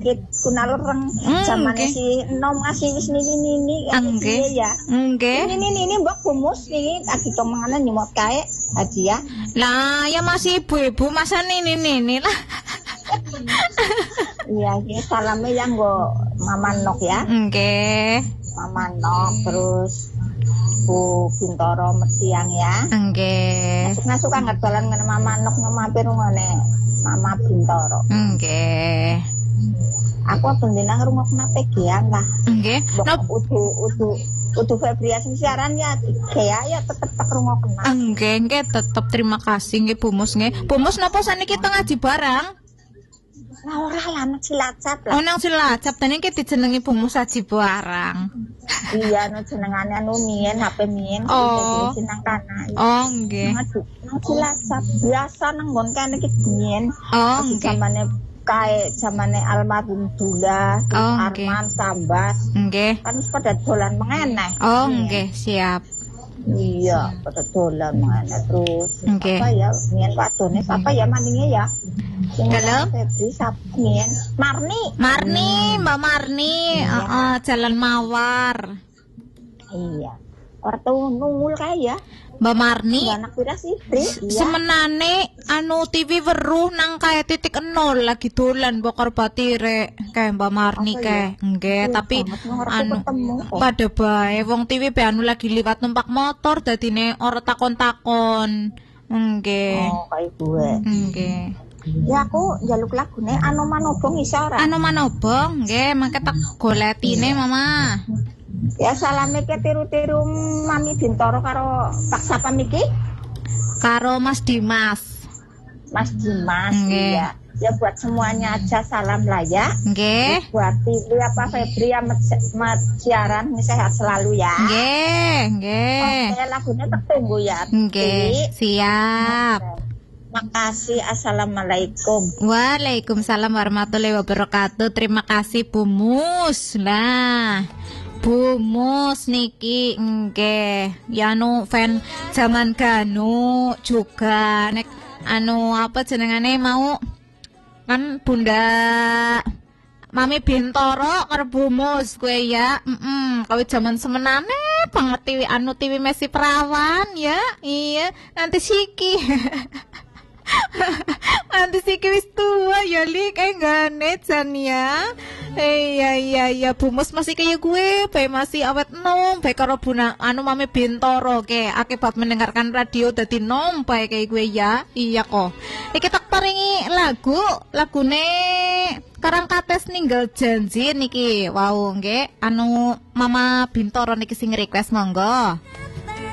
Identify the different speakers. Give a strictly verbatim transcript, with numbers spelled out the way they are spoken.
Speaker 1: sakit kunal reng zamane si enom asih wis nini-nini
Speaker 2: ya. Nggih.
Speaker 1: Nini-nini mbok kumus iki lagi tomangane nyemot kae hadiah.
Speaker 2: Lah ya masih ibu-ibu masa nini-nini lah.
Speaker 1: Iya, iki salame ya nggo Mama Nok ya.
Speaker 2: Nggih.
Speaker 1: Mama Nok terus Bu Bintoro Mesiang ya.
Speaker 2: Nggih.
Speaker 1: Nah suka nggak dolan ngene Mama Nok mampir ngene Mama Bintoro.
Speaker 2: Nggih.
Speaker 1: Aku bendina ngrungokna pegian lah.
Speaker 2: Nggih.
Speaker 1: Nop udu udu udu Febriasi siaran ya ya ya tetep tak rungokna.
Speaker 2: Nggih, nggih tetep terima kasih nggih Bu Mus nggih. Bu Mus napa saniki teng ngaji barang?
Speaker 1: Lah ora lah nang Cilacap lah.
Speaker 2: Oh nang Cilacap tene iki dijenengi Bu Mus aji barang.
Speaker 1: Iya no jenengane anu mien H P mien
Speaker 2: oh.
Speaker 1: Sinang kana.
Speaker 2: Oh nggih.
Speaker 1: Nang Cilacap biasa nang nggon kene iki mien.
Speaker 2: Oh nggih.
Speaker 1: Zamane kae zamane almarhum Dula,
Speaker 2: oh,
Speaker 1: Arman Sambas.
Speaker 2: Nggih.
Speaker 1: Kan wis pada dolan mengeneh.
Speaker 2: Oh nggih, siap.
Speaker 1: Iya, pada dolan mengeneh terus.
Speaker 2: Okay.
Speaker 1: Apa ya mien wadone apa ya maninge ya?
Speaker 2: Halo.
Speaker 1: Febri Sapien. Marni.
Speaker 2: Marni, hmm. Mbak Marni, iya. uh, uh, Jalan Mawar.
Speaker 1: Iya. Ortu nungul kae ya.
Speaker 2: Mbak Marni.
Speaker 1: Anak pira sih, Pri?
Speaker 2: Iya. Semenane anu T V weruh nang kae titik nol lagi dolan bokor batire kae Mbak Marni kae. Nggih, tapi anu pada bae wong T V be anu lagi liwat numpak motor dadine ora takon-takon. Nggih.
Speaker 1: Oh, kae gue.
Speaker 2: Nggih.
Speaker 1: Ya aku njaluk lagune Anu Manobong iso ora?
Speaker 2: Anu Manobong, nggih, mangke tak goletine Mama.
Speaker 1: Ya salame ke tiru-tiru Mami Bintoro karo Pak Sapam iki?
Speaker 2: Karo Mas Dimas.
Speaker 1: Mas Dimas,
Speaker 2: nggih.
Speaker 1: Ya. Ya buat semuanya aja salam lah ya.
Speaker 2: Nggih.
Speaker 1: Buat Tiwi apa Febri amat siaran sehat selalu ya.
Speaker 2: Nggih, nggih.
Speaker 1: Oke, lagunya tak tunggu ya.
Speaker 2: Nggih, siap.
Speaker 1: Oke. Makasih, assalamualaikum.
Speaker 2: Waalaikumsalam warahmatullahi wabarakatuh. Terima kasih Bu Mus. Lah, Bu Mus niki nggih, ya anu fan zaman Ganu juga nek anu apa jenengane mau kan Bunda Mami Bintoro karo Bu Mus kowe ya. Heeh, kowe zaman semenane banget T V anu T V Messi Perawan ya. Iya, nanti siki. Nanti si wis tua ya li kayak ganet Jan ya. Eh iya iya iya Bu Mus masih kayak gue, bae masih awet nom, bae karo Buna anu Mami Bintoro ke akibat mendengarkan radio dadi nom bae kayak gue ya. Iya kok. Iki tak paringi lagu, lagune Karang Kates Ninggal Janji niki. Wow nggih, anu Mama Bintoro niki sing request monggo.